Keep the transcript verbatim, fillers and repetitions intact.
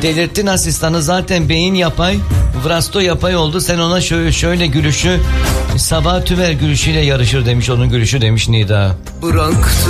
delirttin asistanı, zaten beyin yapay, vrasto yapay oldu. Sen ona şöyle, şöyle gülüşü, Sabah Tümer gülüşüyle yarışır demiş, onun gülüşü demiş Nida. Bıraktı